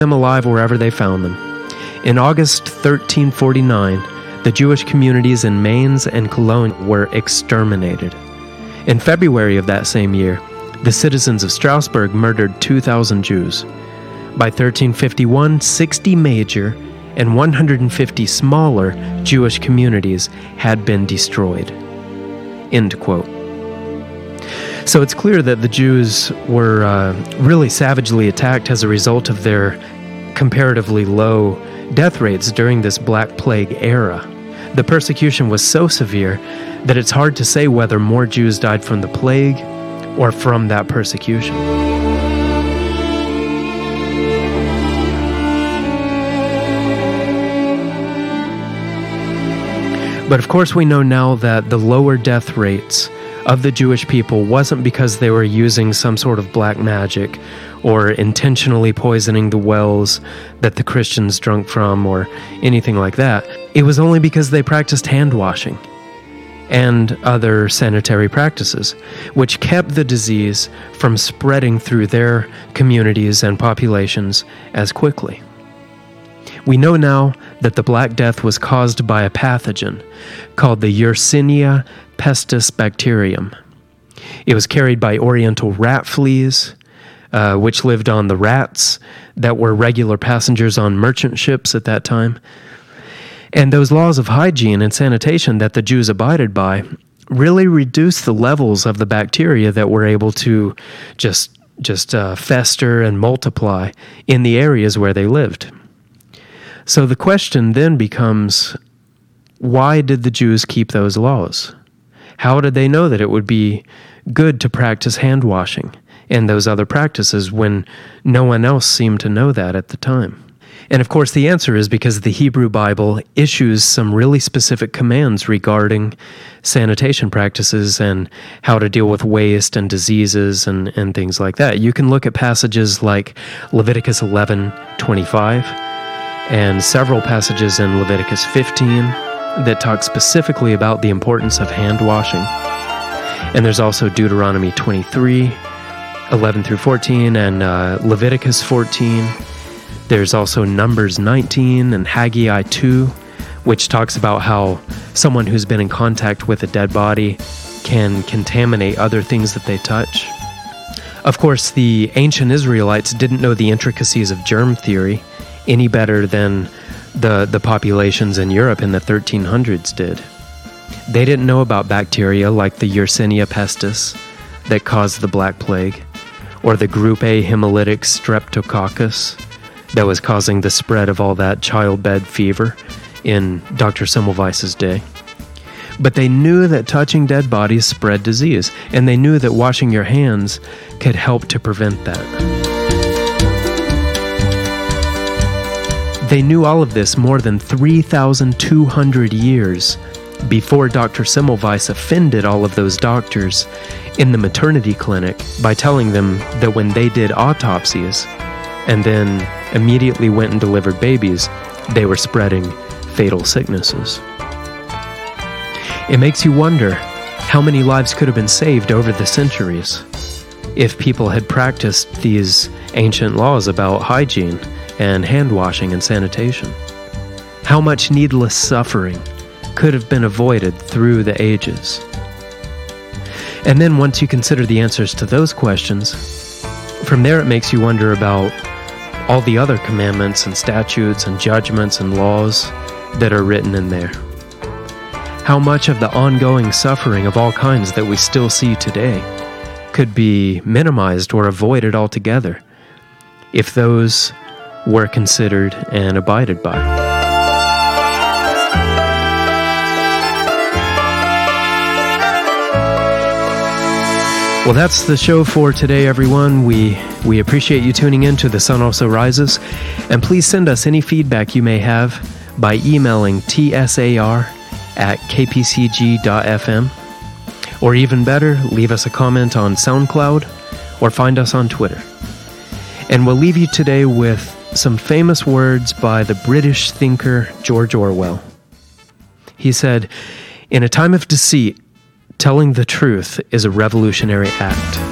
them alive wherever they found them. In August 1349, the Jewish communities in Mainz and Cologne were exterminated. In February of that same year, the citizens of Strasbourg murdered 2,000 Jews. By 1351, 60 major and 150 smaller Jewish communities had been destroyed. End quote. So it's clear that the Jews were really savagely attacked as a result of their comparatively low death rates during this Black Plague era. The persecution was so severe that it's hard to say whether more Jews died from the plague or from that persecution. But of course we know now that the lower death rates of the Jewish people wasn't because they were using some sort of black magic or intentionally poisoning the wells that the Christians drank from or anything like that. It was only because they practiced hand washing and other sanitary practices, which kept the disease from spreading through their communities and populations as quickly. We know now that the Black Death was caused by a pathogen called the Yersinia pestis bacterium. It was carried by oriental rat fleas, which lived on the rats that were regular passengers on merchant ships at that time. And those laws of hygiene and sanitation that the Jews abided by really reduced the levels of the bacteria that were able to just fester and multiply in the areas where they lived. So the question then becomes, why did the Jews keep those laws? How did they know that it would be good to practice hand washing and those other practices when no one else seemed to know that at the time? And of course the answer is because the Hebrew Bible issues some really specific commands regarding sanitation practices and how to deal with waste and diseases and things like that. You can look at passages like Leviticus 11:25 and several passages in Leviticus 15 that talk specifically about the importance of hand washing. And there's also Deuteronomy 23:11 through 14 and Leviticus 14. There's also Numbers 19 and Haggai 2, which talks about how someone who's been in contact with a dead body can contaminate other things that they touch. Of course, the ancient Israelites didn't know the intricacies of germ theory any better than the populations in Europe in the 1300s did. They didn't know about bacteria like the Yersinia pestis that caused the Black Plague, or the Group A hemolytic streptococcus that was causing the spread of all that childbed fever in Dr. Semmelweis's day. But they knew that touching dead bodies spread disease, and they knew that washing your hands could help to prevent that. They knew all of this more than 3,200 years before Dr. Semmelweis offended all of those doctors in the maternity clinic by telling them that when they did autopsies and then immediately went and delivered babies, they were spreading fatal sicknesses. It makes you wonder how many lives could have been saved over the centuries if people had practiced these ancient laws about hygiene and hand washing and sanitation. How much needless suffering could have been avoided through the ages. And then once you consider the answers to those questions, from there it makes you wonder about all the other commandments and statutes and judgments and laws that are written in there. How much of the ongoing suffering of all kinds that we still see today could be minimized or avoided altogether if those were considered and abided by. Well, that's the show for today, everyone. We appreciate you tuning in to The Sun Also Rises, and please send us any feedback you may have by emailing tsar@kpcg.fm, or even better, leave us a comment on SoundCloud or find us on Twitter. And we'll leave you today with some famous words by the British thinker George Orwell. He said, "In a time of deceit, telling the truth is a revolutionary act."